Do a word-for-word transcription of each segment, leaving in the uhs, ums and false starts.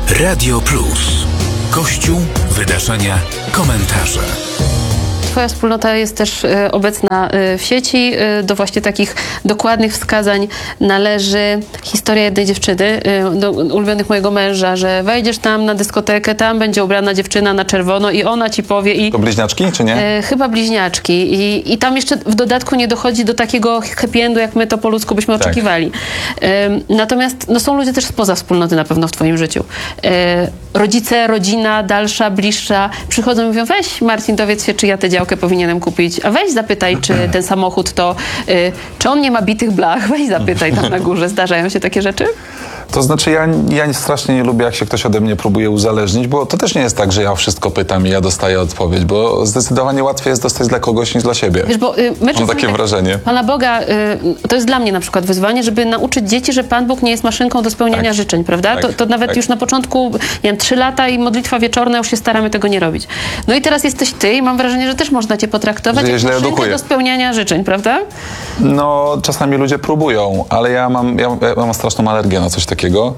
Radio Plus. Kościół, wydarzenia, komentarze. Twoja wspólnota jest też y, obecna y, w sieci. Y, do właśnie takich dokładnych wskazań należy historia jednej dziewczyny, y, do ulubionych mojego męża, że wejdziesz tam na dyskotekę, tam będzie ubrana dziewczyna na czerwono i ona ci powie i... To bliźniaczki, czy nie? Y, chyba bliźniaczki. I, I tam jeszcze w dodatku nie dochodzi do takiego happy endu, jak my to po ludzku byśmy tak. oczekiwali. Y, natomiast no, są ludzie też spoza wspólnoty na pewno w twoim życiu. Y, rodzice, rodzina, dalsza, bliższa, przychodzą i mówią, weź Marcin, dowiedz się, czy ja tę działkę powinienem kupić, a weź zapytaj, czy ten samochód to, y, czy on nie ma bitych blach, weź zapytaj tam na górze. Zdarzają się takie rzeczy? To znaczy ja, ja strasznie nie lubię, jak się ktoś ode mnie próbuje uzależnić, bo to też nie jest tak, że ja o wszystko pytam i ja dostaję odpowiedź, bo zdecydowanie łatwiej jest dostać dla kogoś niż dla siebie. Wiesz, bo, y, my Mam takie tak, wrażenie. Pana Boga, y, to jest dla mnie na przykład wyzwanie, żeby nauczyć dzieci, że Pan Bóg nie jest maszynką do spełniania tak. życzeń, prawda? Tak, to, to nawet tak. już na początku, nie wiem, trzy lata i modlitwa wieczorna, już się staramy tego nie robić. No i teraz jesteś ty i mam wrażenie, że też można cię potraktować jak maszynkę do spełniania życzeń, prawda? No, czasami ludzie próbują, ale ja mam, ja, ja mam straszną alergię na coś takiego.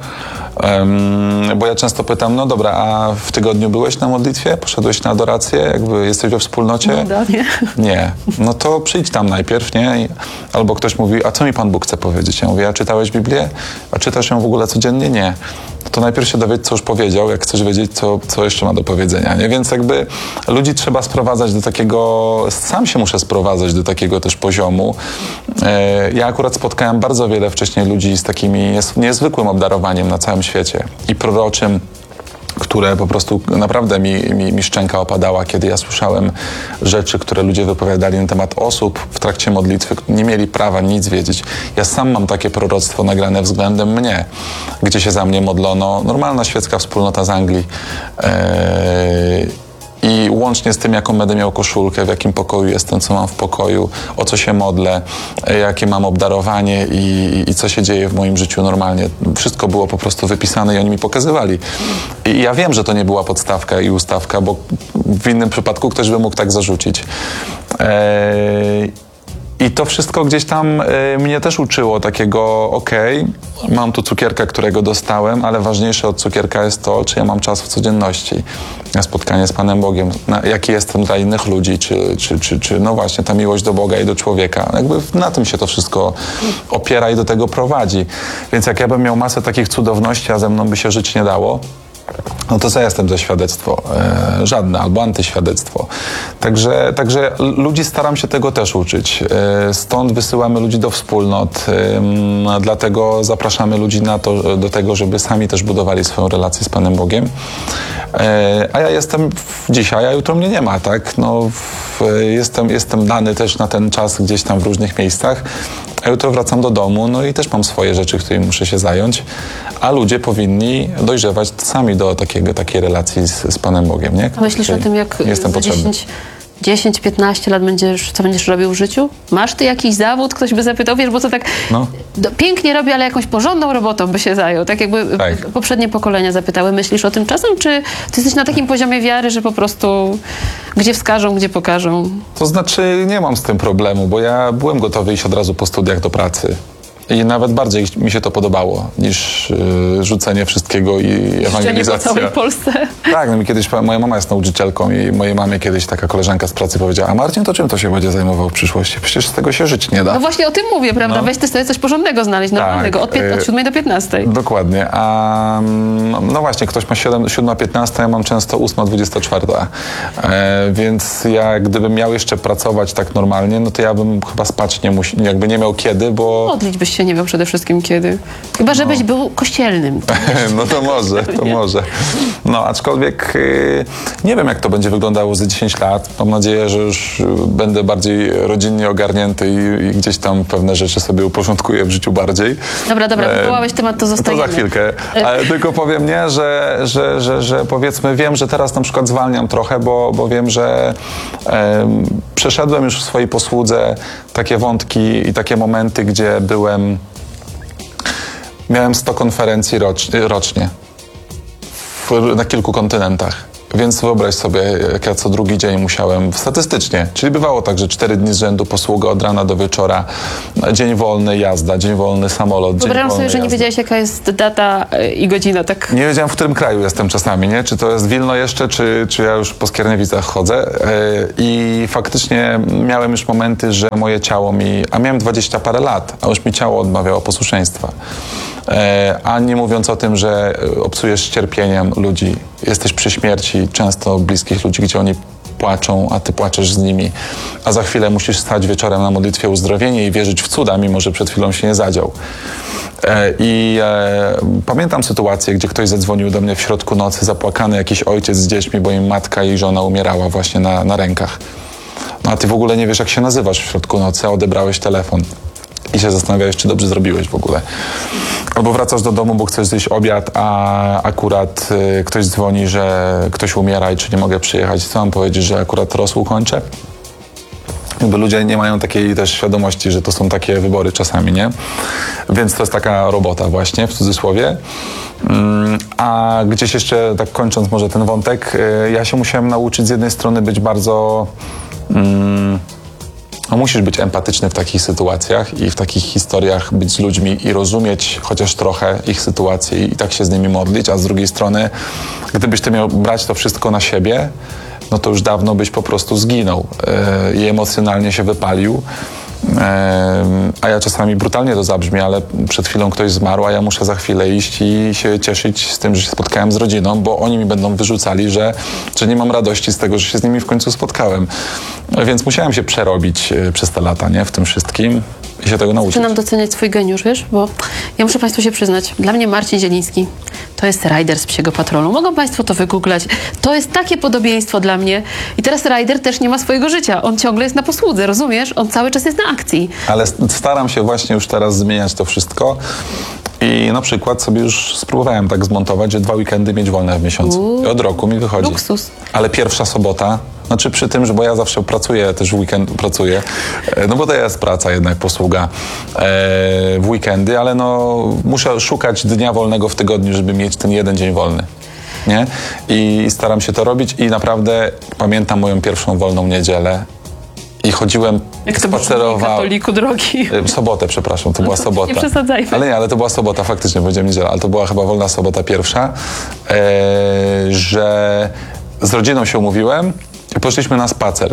Um, bo ja często pytam, no dobra, a w tygodniu byłeś na modlitwie? Poszedłeś na adorację? Jakby jesteś we wspólnocie? No, da, nie. Nie. No to przyjdź tam najpierw, nie? I, albo ktoś mówi, a co mi Pan Bóg chce powiedzieć? Ja mówię, a czytałeś Biblię? A czytasz ją w ogóle codziennie? Nie. To najpierw się dowiedz, co już powiedział, jak chcesz wiedzieć, co, co jeszcze ma do powiedzenia, nie? Więc jakby ludzi trzeba sprowadzać do takiego, sam się muszę sprowadzać do takiego też poziomu. E, ja akurat spotkałem bardzo wiele wcześniej ludzi z takimi niezwykłym obdarowaniem na całym świecie i proroczym, które po prostu naprawdę mi, mi, mi szczęka opadała, kiedy ja słyszałem rzeczy, które ludzie wypowiadali na temat osób w trakcie modlitwy, nie mieli prawa nic wiedzieć. Ja sam mam takie proroctwo nagrane względem mnie, gdzie się za mnie modlono. Normalna świecka wspólnota z Anglii. Eee, I łącznie z tym, jaką będę miał koszulkę, w jakim pokoju jestem, co mam w pokoju, o co się modlę, jakie mam obdarowanie i, i co się dzieje w moim życiu normalnie. Wszystko było po prostu wypisane i oni mi pokazywali. I ja wiem, że to nie była podstawka i ustawka, bo w innym przypadku ktoś by mógł tak zarzucić. Eee, I to wszystko gdzieś tam y, mnie też uczyło takiego, okej, okay, mam tu cukierka, którego dostałem, ale ważniejsze od cukierka jest to, czy ja mam czas w codzienności na spotkanie z Panem Bogiem, na, jaki jestem dla innych ludzi, czy, czy, czy, czy no właśnie ta miłość do Boga i do człowieka. Jakby na tym się to wszystko opiera i do tego prowadzi. Więc jak ja bym miał masę takich cudowności, a ze mną by się żyć nie dało, no to co ja jestem za świadectwo? E, żadne, albo antyświadectwo. Także, także ludzi staram się tego też uczyć. E, stąd wysyłamy ludzi do wspólnot, e, dlatego zapraszamy ludzi na to, do tego, żeby sami też budowali swoją relację z Panem Bogiem. E, a ja jestem w, dzisiaj, a jutro mnie nie ma, tak? No, w, jestem, jestem dany też na ten czas gdzieś tam w różnych miejscach, a jutro wracam do domu, no i też mam swoje rzeczy, którymi muszę się zająć, a ludzie powinni dojrzewać sami do takiego, takiej relacji z, z Panem Bogiem, nie? A myślisz o tym, jak jestem za dziesięć piętnaście lat będziesz, co będziesz robił w życiu? Masz ty jakiś zawód? Ktoś by zapytał, wiesz, bo to tak no. do, pięknie robi, ale jakąś porządną robotą by się zajął. Tak jakby tak. poprzednie pokolenia zapytały. Myślisz o tym czasem? Czy ty jesteś na takim poziomie wiary, że po prostu gdzie wskażą, gdzie pokażą? To znaczy nie mam z tym problemu, bo ja byłem gotowy iść od razu po studiach do pracy. I nawet bardziej mi się to podobało niż y, rzucenie wszystkiego i ewangelizacja. Po całej Polsce. Tak, no mi kiedyś, moja mama jest nauczycielką i mojej mamie kiedyś taka koleżanka z pracy powiedziała, a Marcin, to czym to się będzie zajmował w przyszłości? Przecież z tego się żyć nie da. No właśnie o tym mówię, prawda? No. Weź ty sobie coś porządnego znaleźć, normalnego, tak, od, piętna- od siódmej do piętnastej. Dokładnie. A no właśnie, ktoś ma siódma piętnasta, ja mam często ósma dwudziesta czwarta. E, więc ja gdybym miał jeszcze pracować tak normalnie, no to ja bym chyba spać nie musi, jakby nie miał kiedy, bo... Modlić byś się nie miał przede wszystkim kiedy. Chyba, żebyś no. był kościelnym. No to może, to może. No aczkolwiek yy, nie wiem, jak to będzie wyglądało za dziesięć lat. Mam nadzieję, że już będę bardziej rodzinnie ogarnięty i, i gdzieś tam pewne rzeczy sobie uporządkuję w życiu bardziej. Dobra, dobra, wywołałeś temat, to zostajemy. To za chwilkę. Ale tylko powiem, nie, że, że, że, że powiedzmy, wiem, że teraz na przykład zwalniam trochę, bo, bo wiem, że e, przeszedłem już w swojej posłudze takie wątki i takie momenty, gdzie byłem Miałem sto konferencji rocz, rocznie w, na kilku kontynentach. Więc wyobraź sobie, jak ja co drugi dzień musiałem, statystycznie, czyli bywało tak, że cztery dni z rzędu posługa od rana do wieczora, dzień wolny jazda, dzień wolny samolot, dzień Wyobrażam wolny sobie, że nie jazda. wiedziałeś, jaka jest data y, i godzina, tak? Nie wiedziałem, w którym kraju jestem czasami, nie? Czy to jest Wilno jeszcze, czy, czy ja już po Skierniewicach chodzę. Yy, I faktycznie miałem już momenty, że moje ciało mi, a miałem dwadzieścia parę lat, a już mi ciało odmawiało posłuszeństwa. E, a nie mówiąc o tym, że obcujesz cierpieniem ludzi, jesteś przy śmierci często bliskich ludzi, gdzie oni płaczą, a ty płaczesz z nimi, a za chwilę musisz stać wieczorem na modlitwie o uzdrowienie i wierzyć w cuda, mimo że przed chwilą się nie zadział. E, I e, pamiętam sytuację, gdzie ktoś zadzwonił do mnie w środku nocy, zapłakany jakiś ojciec z dziećmi, bo im matka i żona umierała właśnie na, na rękach. No a ty w ogóle nie wiesz, jak się nazywasz w środku nocy, a odebrałeś telefon. I się zastanawiałeś, czy dobrze zrobiłeś w ogóle. Albo wracasz do domu, bo chcesz zjeść obiad, a akurat y, ktoś dzwoni, że ktoś umiera i czy nie mogę przyjechać. Co mam powiedzieć, że akurat rosół kończę? Jakby ludzie nie mają takiej też świadomości, że to są takie wybory czasami, nie? Więc to jest taka robota właśnie, w cudzysłowie. Mm, a gdzieś jeszcze, tak kończąc może ten wątek, y, ja się musiałem nauczyć z jednej strony być bardzo... Mm, No, musisz być empatyczny w takich sytuacjach i w takich historiach być z ludźmi i rozumieć chociaż trochę ich sytuację i tak się z nimi modlić, a z drugiej strony, gdybyś ty miał brać to wszystko na siebie, no to już dawno byś po prostu zginął yy, i emocjonalnie się wypalił. Yy, a ja czasami brutalnie to zabrzmi, ale przed chwilą ktoś zmarł, a ja muszę za chwilę iść i się cieszyć z tym, że się spotkałem z rodziną, bo oni mi będą wyrzucali, że, że nie mam radości z tego, że się z nimi w końcu spotkałem. Więc musiałem się przerobić yy, przez te lata, nie? W tym wszystkim i się tego nauczyć. Zaczynam doceniać swój geniusz, wiesz? Bo ja muszę Państwu się przyznać, dla mnie Marcin Zieliński to jest Ryder z Psiego Patrolu. Mogą Państwo to wygooglać. To jest takie podobieństwo dla mnie. I teraz Ryder też nie ma swojego życia. On ciągle jest na posłudze, rozumiesz? On cały czas jest na akcji. Ale staram się właśnie już teraz zmieniać to wszystko. I na przykład sobie już spróbowałem tak zmontować, że dwa weekendy mieć wolne w miesiącu. Uuu, I od roku mi wychodzi. luksus. Ale pierwsza sobota, znaczy przy tym, że bo ja zawsze pracuję, też w weekend pracuję, e, no bo to jest praca jednak, posługa e, w weekendy, ale no muszę szukać dnia wolnego w tygodniu, żeby mieć ten jeden dzień wolny. Nie? I staram się to robić i naprawdę pamiętam moją pierwszą wolną niedzielę. I chodziłem, Jak to spacerowałem. katoliku drogi. W sobotę, przepraszam, to była sobota. Nie przesadzajmy. Ale nie, ale to była sobota, faktycznie, powiedziałem niedziela, ale to była chyba wolna sobota pierwsza, e, że z rodziną się umówiłem i poszliśmy na spacer.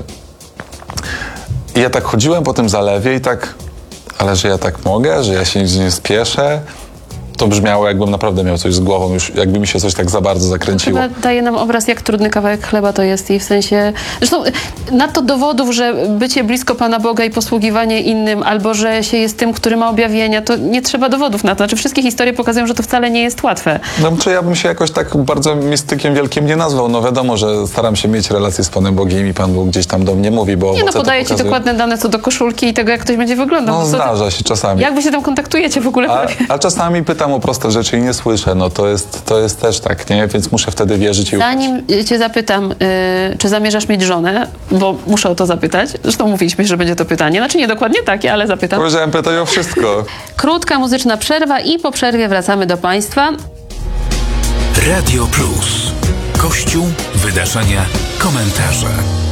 I ja tak chodziłem po tym zalewie i tak, ale że ja tak mogę, że ja się nigdzie nie spieszę. To brzmiało, jakbym naprawdę miał coś z głową, już jakby mi się coś tak za bardzo zakręciło. Chyba daje nam obraz, jak trudny kawałek chleba to jest i w sensie... Zresztą nadto dowodów, że bycie blisko Pana Boga i posługiwanie innym, albo że się jest tym, który ma objawienia, to nie trzeba dowodów na to. Znaczy wszystkie historie pokazują, że to wcale nie jest łatwe. No czy ja bym się jakoś tak bardzo mistykiem wielkim nie nazwał. No wiadomo, że staram się mieć relacje z Panem Bogiem i Pan Bóg gdzieś tam do mnie mówi, bo Nie no, owoce to podaję Ci pokazują. dokładne dane co do koszulki i tego, jak ktoś będzie wyglądał. No co ty- zdarza się czasami. Jak Wy się tam kontaktujecie w ogóle? A, prawie? a czasami pytam o proste rzeczy i nie słyszę, no to jest, to jest też tak, nie? Więc muszę wtedy wierzyć i ufać. Zanim Cię zapytam, y, czy zamierzasz mieć żonę, bo muszę o to zapytać. Zresztą mówiliśmy, że będzie to pytanie. Znaczy nie dokładnie takie, ale zapytam. Powiedziałem pytać o wszystko. Krótka muzyczna przerwa i po przerwie wracamy do Państwa. Radio Plus. Kościół, wydarzenia, komentarze.